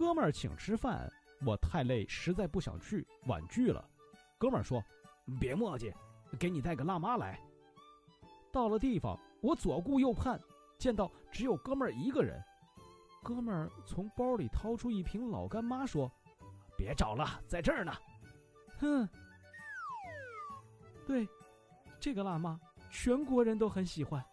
哥们儿请吃饭，我太累，实在不想去，婉拒了。哥们儿说：“别磨叽，给你带个辣妈来。”到了地方，我左顾右盼，见到只有哥们儿一个人。哥们儿从包里掏出一瓶老干妈，说：“别找了，在这儿呢。”哼，对，这个辣妈全国人都很喜欢。